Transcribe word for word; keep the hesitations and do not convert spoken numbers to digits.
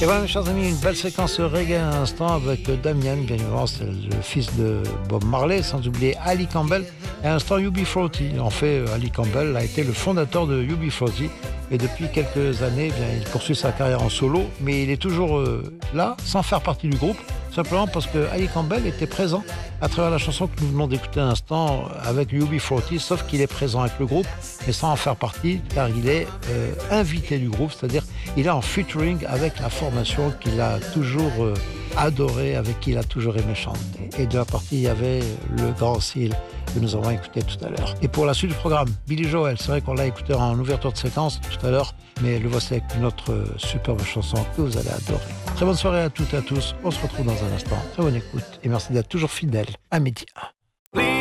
Et voilà, mes chers amis, une belle séquence reggae à l'instant avec Damien, bien évidemment, c'est le fils de Bob Marley, sans oublier Ali Campbell. Et à l'instant, U B quarante. En fait, Ali Campbell a été le fondateur de U B quarante. Et depuis quelques années, eh bien, il poursuit sa carrière en solo, mais il est toujours euh, là, sans faire partie du groupe, simplement parce que Ali Campbell était présent à travers la chanson que nous venons d'écouter un instant avec U B quarante, sauf qu'il est présent avec le groupe, mais sans en faire partie, car il est euh, invité du groupe, c'est-à-dire il est en featuring avec la formation qu'il a toujours euh, adorée, avec qui il a toujours aimé chanter. Et de la partie, il y avait le Grand Seal que nous avons écouté tout à l'heure. Et pour la suite du programme, Billy Joel, c'est vrai qu'on l'a écouté en ouverture de séquence tout à l'heure, mais le voici avec une autre superbe chanson que vous allez adorer. Très bonne soirée à toutes et à tous, on se retrouve dans un instant. Très bonne écoute et merci d'être toujours fidèles à Média.